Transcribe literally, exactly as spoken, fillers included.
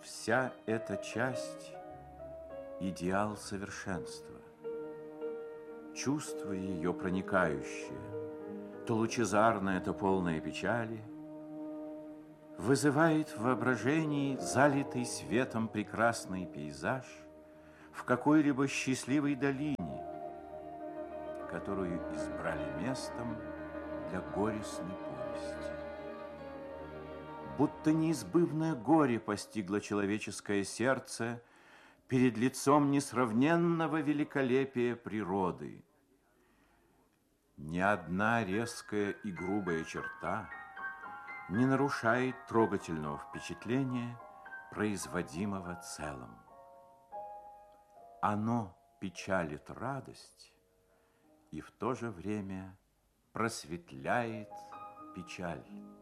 Вся эта часть – идеал совершенства. Чувство ее проникающее, то лучезарное, то полное печали, вызывает в воображении залитый светом прекрасный пейзаж в какой-либо счастливой долине, которую избрали местом для горестной повести. Будто неизбывное горе постигло человеческое сердце перед лицом несравненного великолепия природы. Ни одна резкая и грубая черта не нарушает трогательного впечатления, производимого целым. Оно печалит радость и в то же время просветляет печаль.